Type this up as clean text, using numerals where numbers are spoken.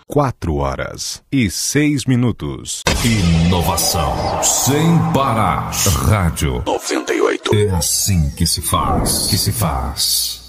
4h06. Inovação sem parar. Rádio 98. É assim que se faz.